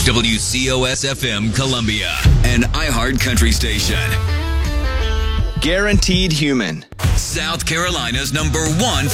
WCOS FM Columbia, an iHeart country station. Guaranteed Human. South Carolina's #1